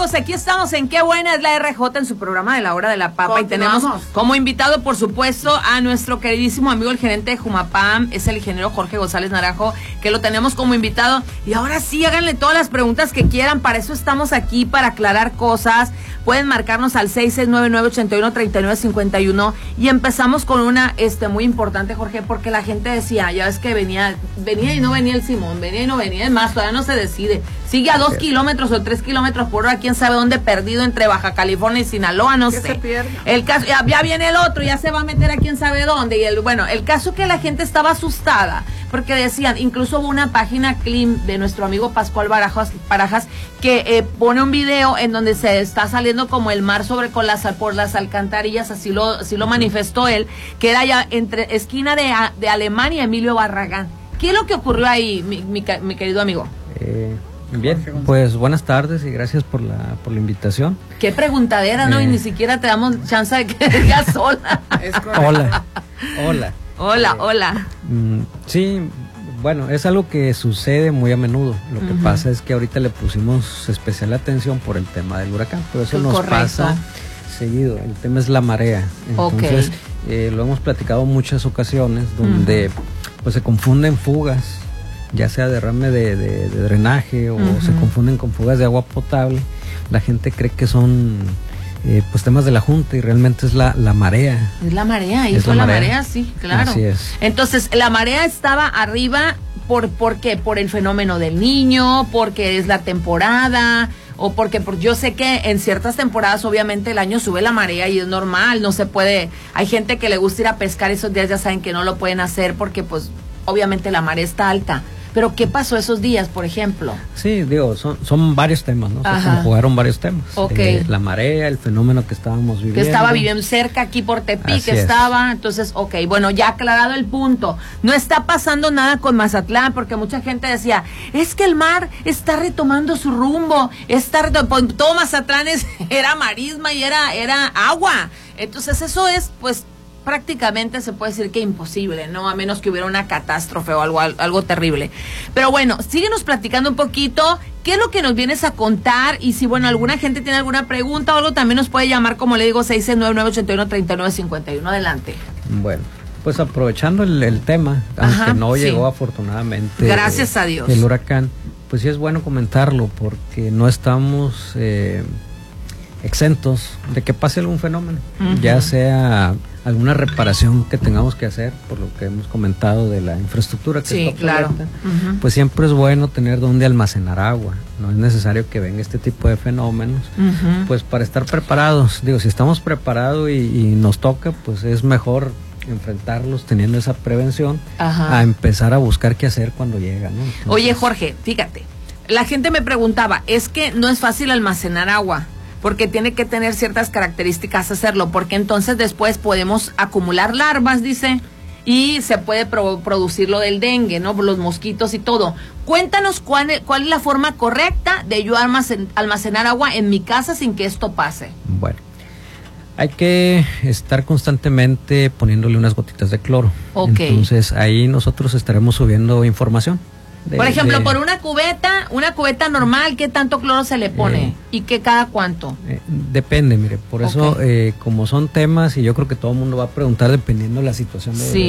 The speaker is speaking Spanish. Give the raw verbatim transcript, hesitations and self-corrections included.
amigos, aquí estamos en Qué Buena es la R J en su programa de la Hora de la Papa. Y tenemos como invitado, por supuesto, a nuestro queridísimo amigo, el gerente de Jumapam, es el ingeniero Jorge González Naranjo, que lo tenemos como invitado. Y ahora sí, háganle todas las preguntas que quieran, para eso estamos aquí, para aclarar cosas. Pueden marcarnos al seis seis nueve nueve ocho uno tres nueve cinco uno y empezamos con una este muy importante, Jorge, porque la gente decía, ya ves que venía, venía y no venía el Simón, venía y no venía, es más, todavía no se decide. Sigue a dos kilómetros o tres kilómetros por hora, quién sabe dónde, perdido entre Baja California y Sinaloa, no sé. Se pierde. El caso, ya, ya viene el otro, ya se va a meter a quién sabe dónde. Y el, bueno, el caso que la gente estaba asustada, porque decían, incluso hubo una página Clim de nuestro amigo Pascual Barajas, Barajas que eh, pone un video en donde se está saliendo como el mar sobre con las, por las alcantarillas, así lo, así lo manifestó él, que era ya entre esquina de, de Alemania y Emilio Barragán. ¿Qué es lo que ocurrió ahí, mi, mi, mi querido amigo? Eh... Bien, pues buenas tardes y gracias por la por la invitación. Qué preguntadera, ¿no? Eh. Y ni siquiera te damos chance de que digas hola. Hola, hola. Hola, eh, hola. Mm, sí, bueno, es algo que sucede muy a menudo. Lo que uh-huh. pasa es que ahorita le pusimos especial atención por el tema del huracán, pero eso nos Correcto. pasa seguido. El tema es la marea. Entonces, okay. eh, lo hemos platicado muchas ocasiones donde uh-huh. pues se confunden fugas, ya sea derrame de, de, de drenaje o uh-huh. se confunden con fugas de agua potable. La gente cree que son eh, pues temas de la Junta y realmente es la, la marea. Es la marea, y fue la marea. marea, sí, claro. Así es. Entonces, la marea estaba arriba, ¿por, por qué? Por el fenómeno del Niño, porque es la temporada, o porque por, yo sé que en ciertas temporadas obviamente el año sube la marea y es normal, no se puede, hay gente que le gusta ir a pescar esos días, ya saben que no lo pueden hacer porque pues obviamente la marea está alta. Pero ¿qué pasó esos días, por ejemplo? Sí, digo, son, son varios temas, ¿no? Se conjugaron varios temas. Okay. Eh, la marea, el fenómeno que estábamos viviendo. Que estaba viviendo cerca aquí por Tepic, Así que es. estaba, entonces, ok, bueno, ya aclarado el punto. No está pasando nada con Mazatlán, porque mucha gente decía, es que el mar está retomando su rumbo, está retomando, todo Mazatlán es, era marisma y era, era agua. Entonces eso es, pues, prácticamente se puede decir que imposible, ¿no? A menos que hubiera una catástrofe o algo, algo terrible. Pero bueno, síguenos platicando un poquito, ¿qué es lo que nos vienes a contar? Y si, bueno, alguna gente tiene alguna pregunta o algo, también nos puede llamar, como le digo, seis seis nueve nueve ocho uno tres nueve cinco uno. Adelante. Bueno, pues aprovechando el, el tema, Ajá, aunque no sí. llegó afortunadamente. Gracias a Dios. El huracán, pues sí es bueno comentarlo porque no estamos eh, exentos de que pase algún fenómeno, uh-huh. ya sea alguna reparación que tengamos que hacer, por lo que hemos comentado de la infraestructura que sí, está claro. uh-huh. Pues siempre es bueno tener donde almacenar agua, no es necesario que venga este tipo de fenómenos, uh-huh. pues para estar preparados, digo, si estamos preparados y, y nos toca, pues es mejor enfrentarlos teniendo esa prevención, Ajá. a empezar a buscar qué hacer cuando llega, ¿no? Entonces, oye, Jorge, fíjate, la gente me preguntaba, es que no es fácil almacenar agua, porque tiene que tener ciertas características hacerlo, porque entonces después podemos acumular larvas, dice, y se puede pro- producir lo del dengue, ¿no? Los mosquitos y todo. Cuéntanos cuál, cuál es la forma correcta de yo almacen- almacenar agua en mi casa sin que esto pase. Bueno, hay que estar constantemente poniéndole unas gotitas de cloro. Ok. Entonces ahí nosotros estaremos subiendo información. De, por ejemplo, de, por una cubeta, una cubeta normal, ¿qué tanto cloro se le pone? Eh, ¿Y qué cada cuánto? Eh, depende, mire, por eso, okay. eh, como son temas, y yo creo que todo el mundo va a preguntar dependiendo de la situación de, sí.